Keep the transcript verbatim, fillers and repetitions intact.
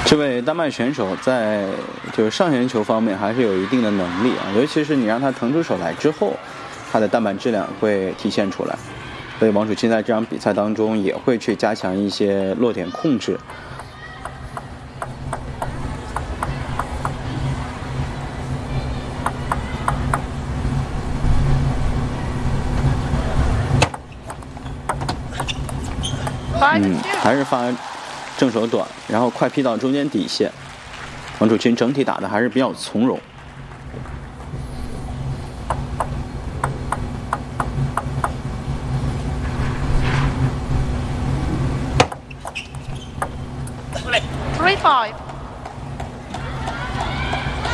这位丹麦选手在就是上旋球方面还是有一定的能力啊，尤其是你让他腾出手来之后，他的弹板质量会体现出来。所以王楚钦在这场比赛当中也会去加强一些落点控制。嗯，还是发正手短，然后快劈到中间底线。王楚钦整体打的还是比较从容。 Three five.